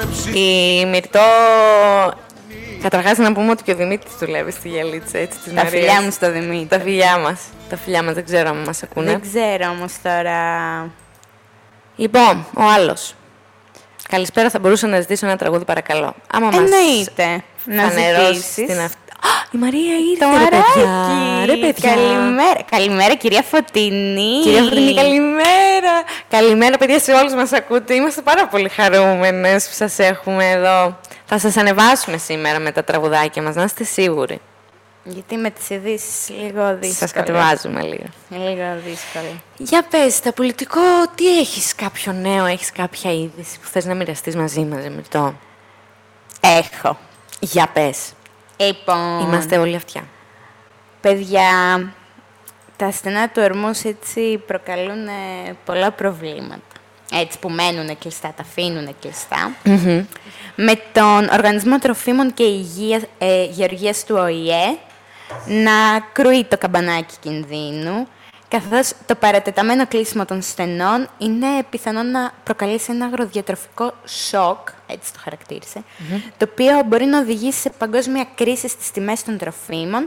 Η Μυρτώ. Καταρχάς να πούμε ότι και ο Δημήτρης δουλεύει στη Γυαλίτσα, έτσι, της Τα Μαρίας. φιλιά μου στο Δημήτρη. Τα φιλιά μας. Τα φιλιά μας, δεν ξέρω αν μας ακούνε. Δεν ξέρω όμως τώρα. Λοιπόν, ο άλλος. Καλησπέρα, θα μπορούσα να ζητήσω ένα τραγούδι, παρακαλώ. Άμα μας Εννοείται. Να φανερώσεις ζητήσεις. την αυτή. Η Μαρία ήρθε, Το ρε παιδιά. μαράκι. Ρε παιδιά. Καλημέρα. Καλημέρα, κυρία Φωτεινή. Κυρία Φωτεινή, καλημέρα. Καλημέρα, παιδιά, σε όλους μας ακούτε. Είμαστε πάρα πολύ χαρούμενες που σας έχουμε εδώ. Θα σας ανεβάσουμε σήμερα με τα τραγουδάκια μας, να είστε σίγουροι. Γιατί με τις ειδήσεις λίγο δύσκολο. Σας κατεβάζουμε λίγο. Λίγο δύσκολο. Για πες, τα πολιτικό, τι έχεις, κάποιο νέο, έχεις κάποια είδηση που θες να μοιραστείς μαζί μας, Μυρτώ? Έχω. Για πες. Λοιπόν, Είμαστε όλοι αυτιά. παιδιά, τα στενά του ορμούς έτσι προκαλούν πολλά προβλήματα. Έτσι που μένουν κλειστά, τα αφήνουν κλειστά. Με τον Οργανισμό Τροφίμων και Γεωργίας του ΟΗΕ να κρούει το καμπανάκι κινδύνου, καθώς το παρατεταμένο κλείσιμο των στενών είναι πιθανό να προκαλέσει ένα αγροδιατροφικό σοκ, έτσι το χαρακτήρισε, το οποίο μπορεί να οδηγήσει σε παγκόσμια κρίση στις τιμές των τροφίμων.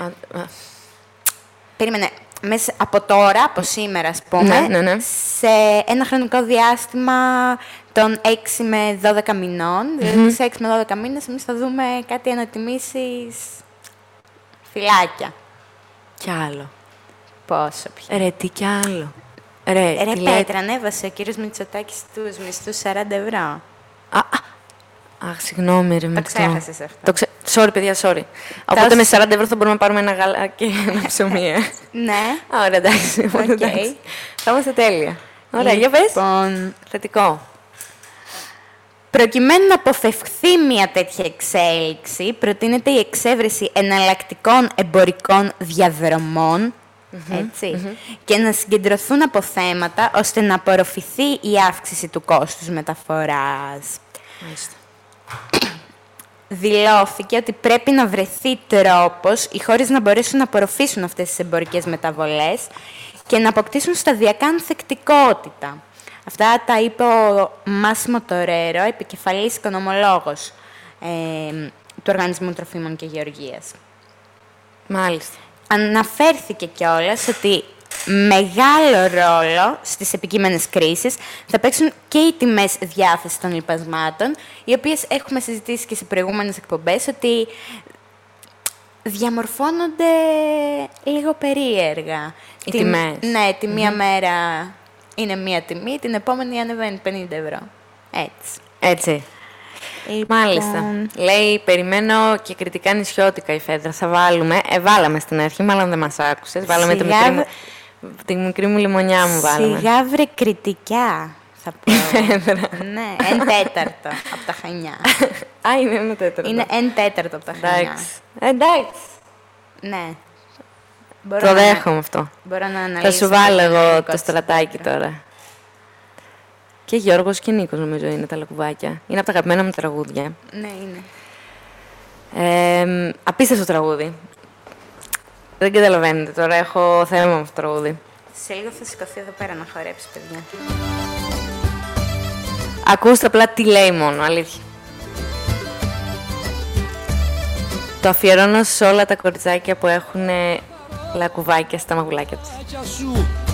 Περίμενε. Μέσα από τώρα, από σήμερα, ας πούμε, Ναι. σε ένα χρονικό διάστημα των 6 με 12 μηνών, δηλαδή σε 6 με 12 μήνες, εμείς θα δούμε κάτι ανατιμήσεις φυλάκια. Κι άλλο. Πόσο πια. Ρε, τι κι άλλο. Ρε, Ρε τι λέτε? Πέτρα, ανέβασε ο κύριος Μητσοτάκης τους μισθούς 40 ευρώ. Αχ, συγγνώμη, ρε, Το Μυρτώ. ξέχασες αυτό. Sorry, παιδιά, sorry. Οπότε με 40 ευρώ θα μπορούμε να πάρουμε ένα γάλα και ένα ψωμί, Ναι. Ωραία, εντάξει. Οκ. εντάξει. Θα είμαστε τέλεια. Ωραία, για πες. Λοιπόν, Θετικό. προκειμένου να αποφευχθεί μια τέτοια εξέλιξη, προτείνεται η εξέβρεση εναλλακτικών εμπορικών διαδρομών, έτσι, και να συγκεντρωθούν αποθέματα ώστε να απορροφηθεί η αύξηση του κόστους μεταφοράς. Μάλιστα. Δηλώθηκε ότι πρέπει να βρεθεί τρόπος οι χώρες να μπορέσουν να απορροφήσουν αυτές τις εμπορικές μεταβολές και να αποκτήσουν σταδιακά ανθεκτικότητα. Αυτά τα είπε ο Μάσιμο Τορέρο, επικεφαλής οικονομολόγος του Οργανισμού Τροφίμων και Γεωργίας. Μάλιστα. Αναφέρθηκε κιόλας ότι μεγάλο ρόλο στις επικείμενες κρίσεις θα παίξουν και οι τιμές διάθεσης των λιπασμάτων, οι οποίες έχουμε συζητήσει και σε προηγούμενες εκπομπές, ότι διαμορφώνονται λίγο περίεργα. Οι τιμές. Ναι, τη μία μέρα είναι μία τιμή, την επόμενη ανεβαίνει 50 ευρώ. Έτσι. Έτσι. Μάλιστα. Λέει, περιμένω και κριτικά νησιώτικα η Φέδρα. Θα βάλουμε. Βάλαμε στην αρχή, μάλλον δεν μας άκουσες. Βάλαμε τη μικρή μου λιμονιά μου βάλαμε. Σιγά βρε κριτικά, θα πω. Ναι, 1/4 από τα Χανιά. Α, είναι 1/4. Είναι 1/4 από τα Χανιά. Εντάξει. Ναι. Το δέχομαι αυτό. Μπορώ να αναλύσω. Θα σου βάλω εγώ δικό το της στρατάκι Πέτρα. τώρα. Και Γιώργος και Νίκος νομίζω είναι τα λακκουβάκια. Είναι από τα αγαπημένα μου τραγούδια. Ναι, είναι. Απίστευτο τραγούδι. Δεν καταλαβαίνετε τώρα, έχω θέμα με αυτό το τραγούδι. Σε λίγο θα σηκωθεί εδώ πέρα να χορέψει, παιδιά. Ακούστε απλά τι λέει μόνο, αλήθεια. Το αφιερώνω σε όλα τα κοριτσάκια που έχουν λακκουβάκια στα μαγουλάκια τους.